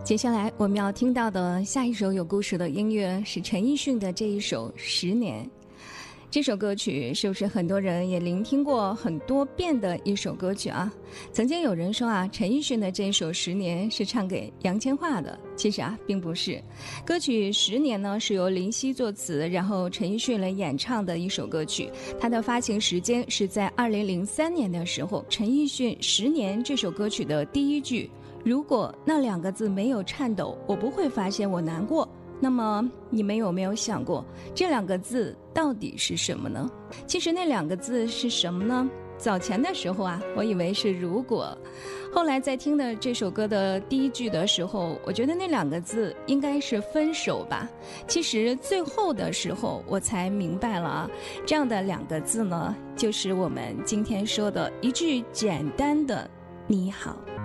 接下来我们要听到的下一首有故事的音乐是陈奕迅的这一首《十年》。这首歌曲是不是很多人也聆听过很多遍的一首歌曲啊？曾经有人说啊，陈奕迅的这首《十年》是唱给杨千嬅的，其实啊并不是。歌曲《十年》呢是由林夕作词，然后陈奕迅来演唱的一首歌曲。它的发行时间是在2003年的时候。陈奕迅《十年》这首歌曲的第一句，如果那2个字没有颤抖，我不会发现我难过。那么你们有没有想过，这2个字到底是什么呢？其实那2个字是什么呢？早前的时候啊，我以为是如果，后来在听的这首歌的第一句的时候，我觉得那2个字应该是分手吧。其实最后的时候我才明白了啊，这样的2个字呢，就是我们今天说的一句简单的你好。